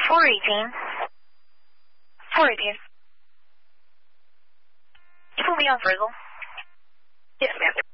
418. 418. You put me on Frizzle? Yes, ma'am.